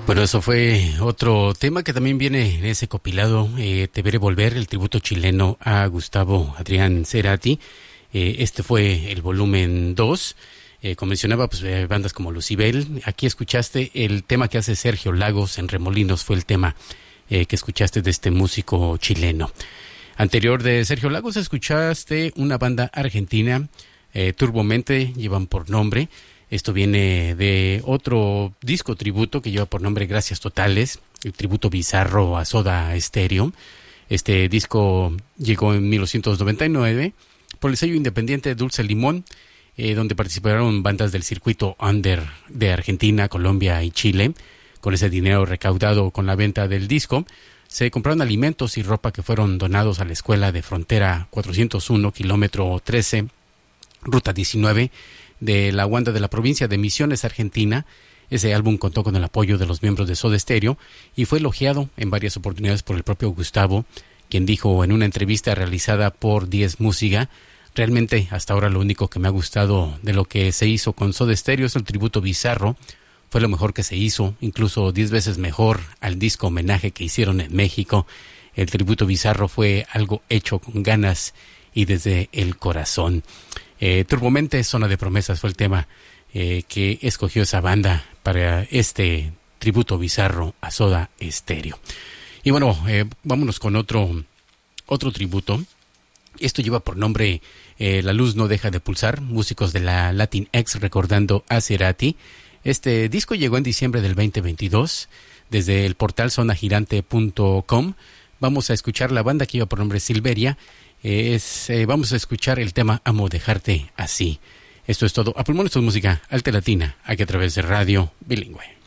Bueno, eso fue otro tema que también viene en ese compilado, Te veré volver, el tributo chileno a Gustavo Adrián Cerati. Este fue el volumen 2. Como mencionaba, pues, bandas como Lucibel. Aquí escuchaste el tema que hace Sergio Lagos en Remolinos, fue el tema que escuchaste de este músico chileno. Anterior de Sergio Lagos escuchaste una banda argentina, Turbomente, llevan por nombre. Esto viene de otro disco tributo que lleva por nombre Gracias Totales, el tributo bizarro a Soda Stereo. Este disco llegó en 1999 por el sello independiente Dulce Limón, donde participaron bandas del circuito under de Argentina, Colombia y Chile. Con ese dinero recaudado con la venta del disco, se compraron alimentos y ropa que fueron donados a la escuela de Frontera 401, kilómetro 13, ruta 19, de la Wanda de la provincia de Misiones, Argentina. Ese álbum contó con el apoyo de los miembros de Soda Stereo y fue elogiado en varias oportunidades por el propio Gustavo, quien dijo en una entrevista realizada por 10 Música: realmente hasta ahora lo único que me ha gustado de lo que se hizo con Soda Stereo es el tributo bizarro. Fue lo mejor que se hizo, incluso 10 veces mejor al disco homenaje que hicieron en México. El tributo bizarro fue algo hecho con ganas y desde el corazón. Turbomente, Zona de Promesas fue el tema que escogió esa banda para este tributo bizarro a Soda Stereo. Y bueno, vámonos con otro tributo. Esto lleva por nombre La Luz No Deja de Pulsar, músicos de la Latin X recordando a Cerati. Este disco llegó en diciembre del 2022 desde el portal zonagirante.com. Vamos a escuchar la banda que lleva por nombre Silveria. Vamos a escuchar el tema Amo Dejarte Así. Esto es todo. A pulmones de música alta latina, aquí a través de Radio Bilingüe.